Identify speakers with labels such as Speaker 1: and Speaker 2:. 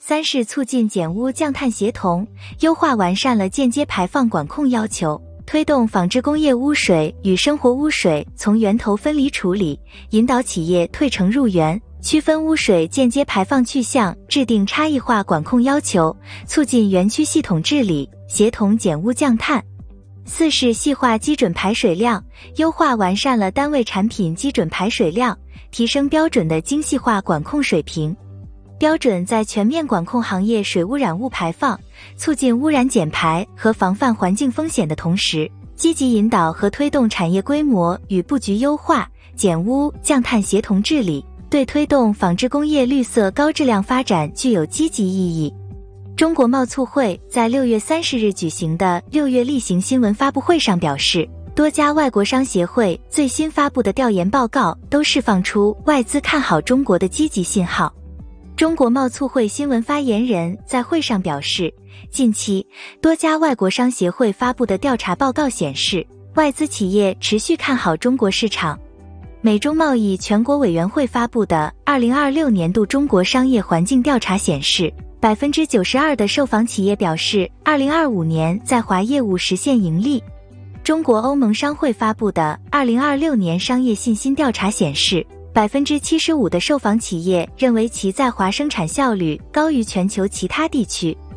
Speaker 1: 三是促进减污降碳协同，优化完善了间接排放管控要求，推动纺织工业污水与生活污水从源头分离处理，引导企业退程入源，区分污水间接排放去向，制定差异化管控要求，促进园区系统治理，协同减污降碳。四是细化基准排水量，优化完善了单位产品基准排水量，提升标准的精细化管控水平。标准在全面管控行业水污染物排放，促进污染减排和防范环境风险的同时，积极引导和推动产业规模与布局优化，减污降碳协同治理，对推动纺织工业绿色高质量发展具有积极意义。中国贸促会在6月30日举行的6月例行新闻发布会上表示，多家外国商协会最新发布的调研报告都释放出外资看好中国的积极信号。中国贸促会新闻发言人在会上表示，近期多家外国商协会发布的调查报告显示，外资企业持续看好中国市场。美中贸易全国委员会发布的2026年度中国商业环境调查显示，92%的受访企业表示2025年在华业务实现盈利。中国欧盟商会发布的2026年商业信心调查显示，75%的受访企业认为其在华生产效率高于全球其他地区。